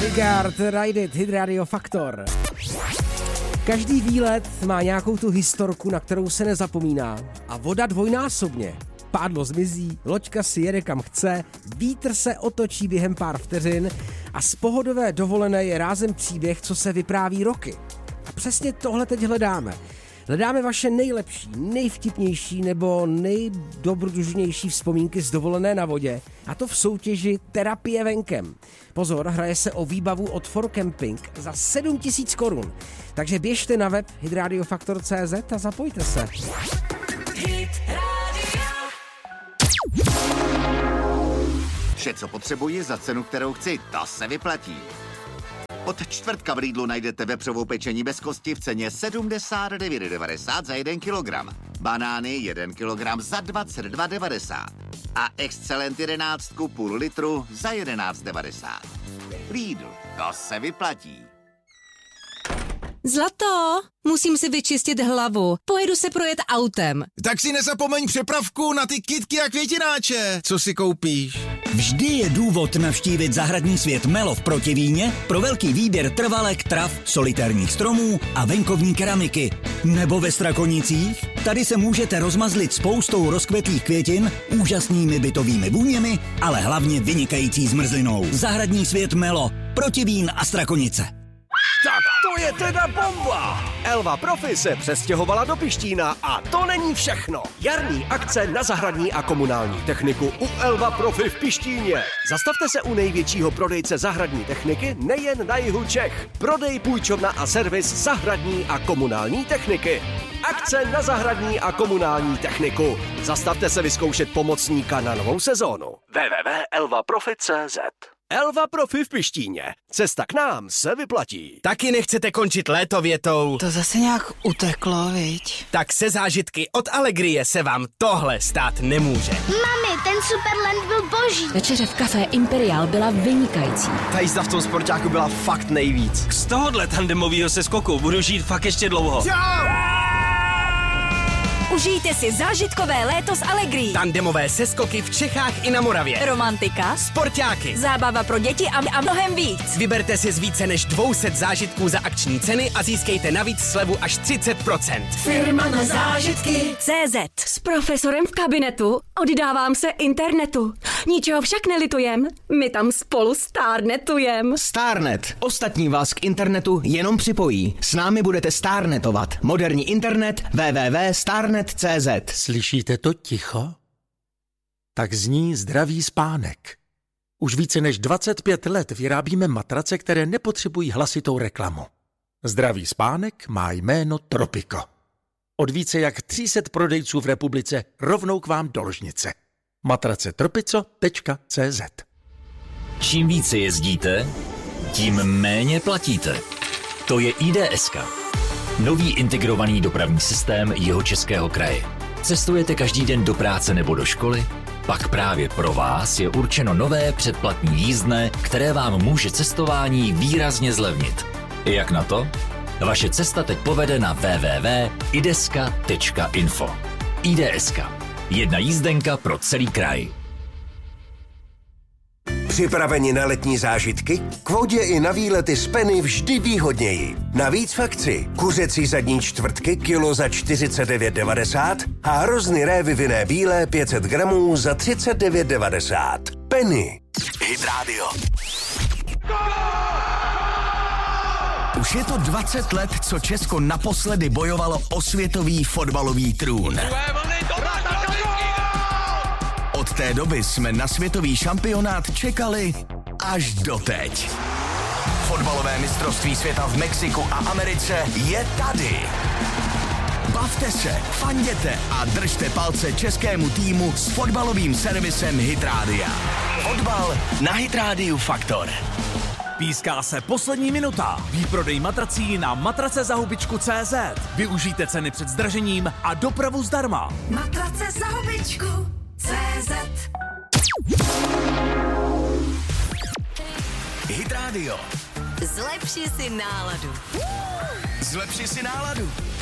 Vigard, Ride It, Hit Radio Faktor. Každý výlet má nějakou tu historku, na kterou se nezapomíná. A voda dvojnásobně. Pádlo zmizí, loďka si jede kam chce, vítr se otočí během pár vteřin a z pohodové dovolené je rázem příběh, co se vypráví roky. A přesně tohle teď hledáme. Hledáme vaše nejlepší, nejvtipnější nebo nejdobrodružnější vzpomínky z dovolené na vodě. A to v soutěži Terapie venkem. Pozor, hraje se o výbavu od For Camping za 7 000 korun. Takže běžte na web hitradiofaktor.cz a zapojte se. Vše, co potřebuji za cenu, kterou chci, to se vyplatí. Od čtvrtka v Lidlu najdete vepřovou pečení bez kosti v ceně 79,90 za 1 kilogram. Banány 1 kilogram za 22,90. A Excellent 11 půl litru za 11,90. Lidl, to se vyplatí. Zlato, musím si vyčistit hlavu. Pojedu se projet autem. Tak si nezapomeň přepravku na ty kytky a květináče. Co si koupíš? Vždy je důvod navštívit zahradní svět Melo v Protivíně pro velký výběr trvalek, trav, solitérních stromů a venkovní keramiky. Nebo ve Strakonicích? Tady se můžete rozmazlit spoustou rozkvetlých květin, úžasnými bytovými vůněmi, ale hlavně vynikající zmrzlinou. Zahradní svět Melo, Protivín a Strakonice. Tak to je teda bomba! Elva Profi se přestěhovala do Pištína a to není všechno. Jarní akce na zahradní a komunální techniku u Elva Profi v Pištíně. Zastavte se u největšího prodejce zahradní techniky nejen na jihu Čech. Prodej, půjčovna a servis zahradní a komunální techniky. Akce na zahradní a komunální techniku. Zastavte se vyzkoušet pomocníka na novou sezónu. www.elvaprofi.cz Elva Profi v Pištíně. Cesta k nám se vyplatí. Taky nechcete končit léto větou. To zase nějak uteklo, viď? Tak se zážitky od Allegrie se vám tohle stát nemůže. Mami, ten Superland byl boží. Večeře v kafé Imperial byla vynikající. Ta jízda v tom sportáku byla fakt nejvíc. Z tohohle tandemového seskoku budu žít fakt ještě dlouho. Užijte si zážitkové léto s Allegrií. Tandemové seskoky v Čechách i na Moravě. Romantika, Sportáky. zábava pro děti a mnohem víc. Vyberte si z více než 200 zážitků za akční ceny a získejte navíc slevu až 30%. Firma na zážitky. CZ. S profesorem v kabinetu oddávám se internetu. Ničeho však nelitujem. My tam spolu stárnetujem. Starnet. Ostatní vás k internetu jenom připojí. S námi budete starnetovat. Moderní internet www.starnet.cz. Slyšíte to ticho? Tak zní zdravý spánek. Už více než 25 let vyrábíme matrace, které nepotřebují hlasitou reklamu. Zdravý spánek má jméno Tropico. Od více jak 300 prodejců v republice rovnou k vám do ložnice. Matrace tropico.cz. Čím více jezdíte, tím méně platíte. To je IDS. Nový integrovaný dopravní systém Jihočeského kraje. Cestujete každý den do práce nebo do školy? Pak právě pro vás je určeno nové předplatní jízdné, které vám může cestování výrazně zlevnit. Jak na to? Vaše cesta teď povede na www.ideska.info. IDS. Jedna jízdenka pro celý kraj. Připraveni na letní zážitky? K vodě i na výlety z Penny vždy výhodněji. Navíc v akci kuřecí zadní čtvrtky kilo za 49,90 a hrozny révy vinné bílé 500 gramů za 39,90. Penny. Hit Radio. Už je to 20 let, co Česko naposledy bojovalo o světový fotbalový trůn. Od té doby jsme na světový šampionát čekali až doteď. Fotbalové mistrovství světa v Mexiku a Americe je tady. Bavte se, fanděte a držte palce českému týmu s fotbalovým servisem Hit Rádia. Fotbal na Hit Rádiu Faktor. Píská se poslední minuta. Výprodej matrací na matracezahubičku.cz. Využijte ceny před zdražením a dopravu zdarma. Matracezahubičku.cz. Hit Radio. Zlepši si náladu. Zlepši si náladu.